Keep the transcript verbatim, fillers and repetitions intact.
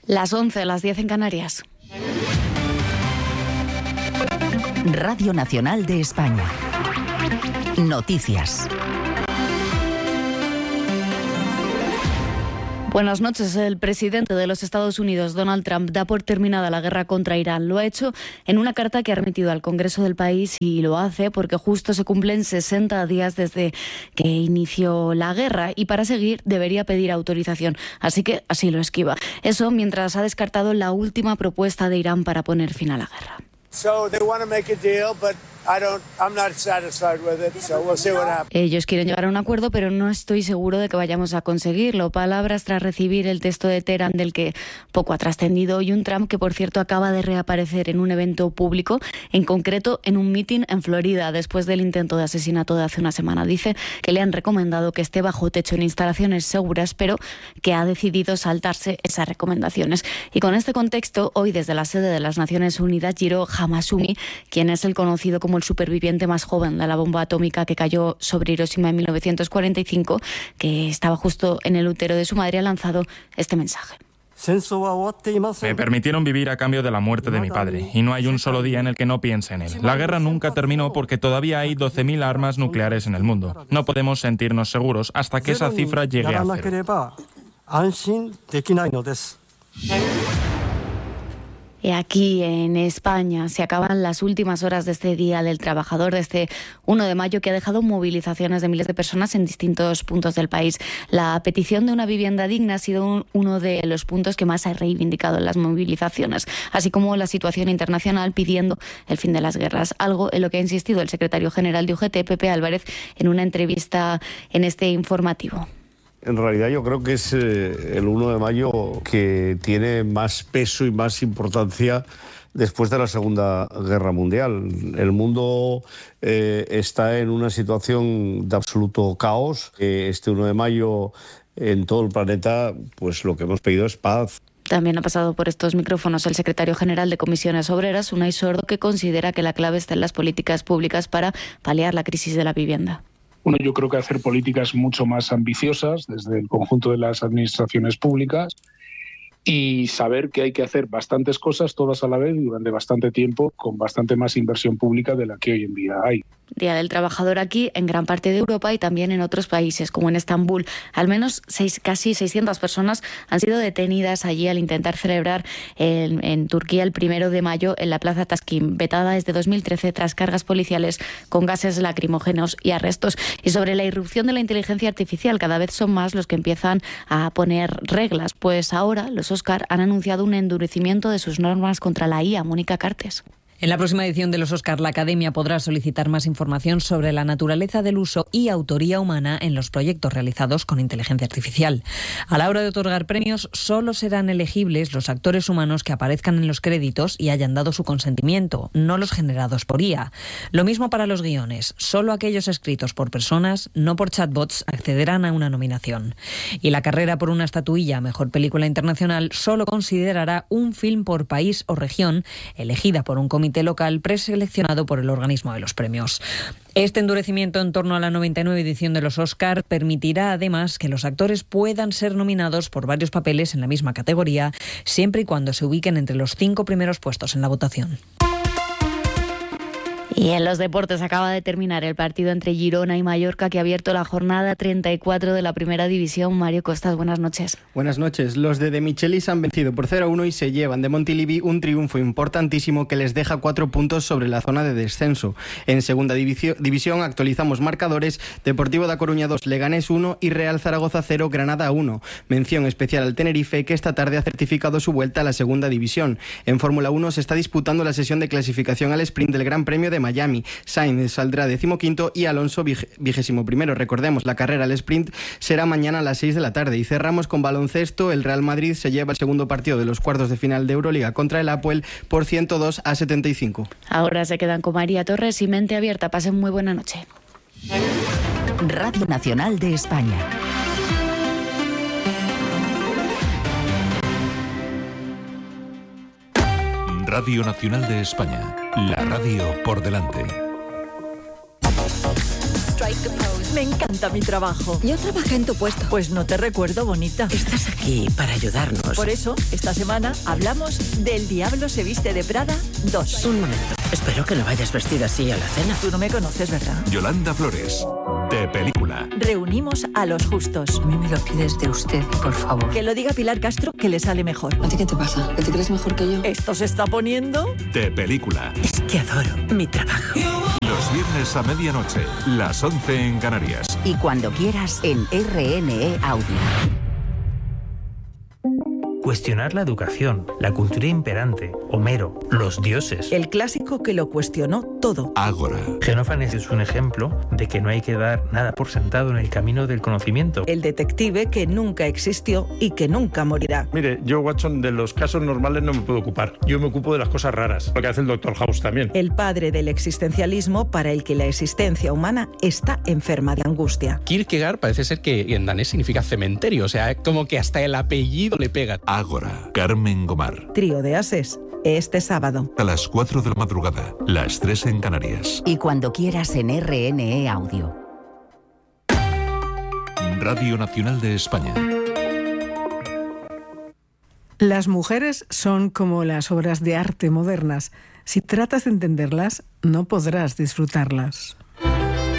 Las once, las diez en Canarias. Radio Nacional de España. Noticias. Buenas noches. El presidente de los Estados Unidos, Donald Trump, da por terminada la guerra contra Irán. Lo ha hecho en una carta que ha remitido al Congreso del país y lo hace porque justo se cumplen sesenta días desde que inició la guerra y para seguir debería pedir autorización. Así que así lo esquiva. Eso mientras ha descartado la última propuesta de Irán para poner fin a la guerra. So they want to make a deal, but I don't, I'm not satisfied with it, so we'll see what happens. Ellos quieren llegar a un acuerdo, pero no estoy seguro de que vayamos a conseguirlo. Palabras tras recibir el texto de Teherán del que poco ha trascendido hoy un Trump que, por cierto, acaba de reaparecer en un evento público, en concreto en un mitin en Florida, después del intento de asesinato de hace una semana. Dice que le han recomendado que esté bajo techo en instalaciones seguras, pero que ha decidido saltarse esas recomendaciones. Y con este contexto, hoy desde la sede de las Naciones Unidas, Jiro Hamasumi, quien es el conocido como el superviviente más joven de la bomba atómica que cayó sobre Hiroshima en mil novecientos cuarenta y cinco, que estaba justo en el útero de su madre, ha lanzado este mensaje. Me permitieron vivir a cambio de la muerte de mi padre, y no hay un solo día en el que no piense en él. La guerra nunca terminó porque todavía hay doce mil armas nucleares en el mundo. No podemos sentirnos seguros hasta que esa cifra llegue a cero. Y aquí en España se acaban las últimas horas de este Día del Trabajador, de este uno de mayo, que ha dejado movilizaciones de miles de personas en distintos puntos del país. La petición de una vivienda digna ha sido un, uno de los puntos que más ha reivindicado en las movilizaciones, así como la situación internacional pidiendo el fin de las guerras, algo en lo que ha insistido el secretario general de U G T, Pepe Álvarez, en una entrevista en este informativo. En realidad yo creo que es eh, el uno de mayo que tiene más peso y más importancia después de la Segunda Guerra Mundial. El mundo eh, está en una situación de absoluto caos. Eh, este uno de mayo en todo el planeta, pues lo que hemos pedido es paz. También ha pasado por estos micrófonos el secretario general de Comisiones Obreras, Unai Sordo, que considera que la clave está en las políticas públicas para paliar la crisis de la vivienda. Bueno, yo creo que hacer políticas mucho más ambiciosas desde el conjunto de las administraciones públicas y saber que hay que hacer bastantes cosas todas a la vez durante bastante tiempo con bastante más inversión pública de la que hoy en día hay. Día del Trabajador aquí, en gran parte de Europa y también en otros países, como en Estambul. Al menos seis, casi seiscientas personas han sido detenidas allí al intentar celebrar en, en Turquía el primero de mayo en la Plaza Taksim, vetada desde dos mil trece tras cargas policiales con gases lacrimógenos y arrestos. Y sobre la irrupción de la inteligencia artificial, cada vez son más los que empiezan a poner reglas, pues ahora los Oscar han anunciado un endurecimiento de sus normas contra la I A. Mónica Cartes. En la próxima edición de los Oscar, la Academia podrá solicitar más información sobre la naturaleza del uso y autoría humana en los proyectos realizados con inteligencia artificial. A la hora de otorgar premios, solo serán elegibles los actores humanos que aparezcan en los créditos y hayan dado su consentimiento, no los generados por I A. Lo mismo para los guiones. Solo aquellos escritos por personas, no por chatbots, accederán a una nominación. Y la carrera por una estatuilla a Mejor Película Internacional solo considerará un film por país o región, elegida por un comité local preseleccionado por el organismo de los premios. Este endurecimiento en torno a la noventa y nueve edición de los Oscar permitirá además que los actores puedan ser nominados por varios papeles en la misma categoría, siempre y cuando se ubiquen entre los cinco primeros puestos en la votación. Y en los deportes acaba de terminar el partido entre Girona y Mallorca, que ha abierto la jornada treinta y cuatro de la Primera División. Mario Costas, buenas noches. Buenas noches. Los de De Michelis han vencido por cero a uno y se llevan de Montilivi un triunfo importantísimo que les deja cuatro puntos sobre la zona de descenso. En Segunda División actualizamos marcadores: Deportivo da Coruña dos, Leganés uno y Real Zaragoza cero, Granada uno. Mención especial al Tenerife, que esta tarde ha certificado su vuelta a la Segunda División. En Fórmula uno se está disputando la sesión de clasificación al sprint del Gran Premio de Miami. Sainz saldrá decimoquinto y Alonso vigésimo primero. Recordemos, la carrera al sprint será mañana a las seis de la tarde. Y cerramos con baloncesto. El Real Madrid se lleva el segundo partido de los cuartos de final de Euroliga contra el Apoel por ciento dos a setenta y cinco. Ahora se quedan con María Torres y Mente Abierta. Pasen muy buena noche. Radio Nacional de España. Radio Nacional de España, la radio por delante. Me encanta mi trabajo. Yo trabajé en tu puesto. Pues no te recuerdo, bonita. Estás aquí para ayudarnos. Por eso, esta semana hablamos del Diablo se viste de Prada dos. Un momento. Espero que no vayas vestida así a la cena. Tú no me conoces, ¿verdad? Yolanda Flores, de Película. Reunimos a los justos. A mí me lo pides de usted, por favor. Que lo diga Pilar Castro, que le sale mejor. ¿A ti qué te pasa? ¿Que te crees mejor que yo? ¿Esto se está poniendo? De Película. Es que adoro mi trabajo. Los viernes a medianoche, las once en Canarias. Y cuando quieras en R N E Audio. Cuestionar la educación, la cultura imperante, Homero, los dioses. El clásico que lo cuestionó todo. Ágora. Genófanes es un ejemplo de que no hay que dar nada por sentado en el camino del conocimiento. El detective que nunca existió y que nunca morirá. Mire, yo, Watson, de los casos normales no me puedo ocupar. Yo me ocupo de las cosas raras, lo que hace el doctor House también. El padre del existencialismo, para el que la existencia humana está enferma de angustia. Kierkegaard parece ser que en danés significa cementerio, o sea, como que hasta el apellido le pega. Ágora, Carmen Gomar. Trío de Ases, este sábado. A las cuatro de la madrugada, las tres en Canarias. Y cuando quieras en R N E Audio. Radio Nacional de España. Las mujeres son como las obras de arte modernas. Si tratas de entenderlas, no podrás disfrutarlas.